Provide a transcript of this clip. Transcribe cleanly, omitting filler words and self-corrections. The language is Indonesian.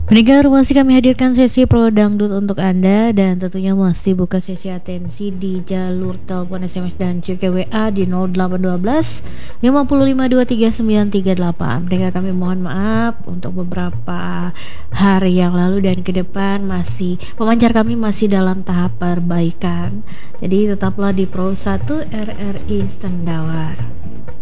Pendengar, masih kami hadirkan sesi Pro Dangdut untuk Anda dan tentunya masih buka sesi atensi di jalur telepon, SMS dan juga WA di 0812 5523 938. Pendengar, kami mohon maaf untuk beberapa hari yang lalu dan ke depan masih pemancar kami masih dalam tahap perbaikan. Jadi tetaplah di Pro 1 RRI Tendawar.